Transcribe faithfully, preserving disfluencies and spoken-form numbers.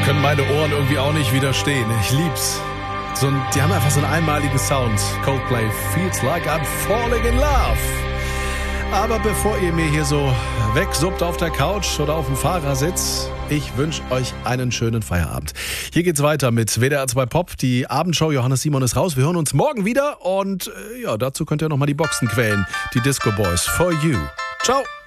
Können meine Ohren irgendwie auch nicht widerstehen. Ich lieb's. So ein, die haben einfach so einen einmaligen Sound. Coldplay, Feels Like I'm Falling in Love. Aber bevor ihr mir hier so wegsuppt auf der Couch oder auf dem Fahrersitz, ich wünsche euch einen schönen Feierabend. Hier geht's weiter mit W D R zwei Pop, die Abendshow. Johannes Simon ist raus. Wir hören uns morgen wieder und äh, ja, dazu könnt ihr nochmal die Boxen quälen. Die Disco Boys, For You. Ciao.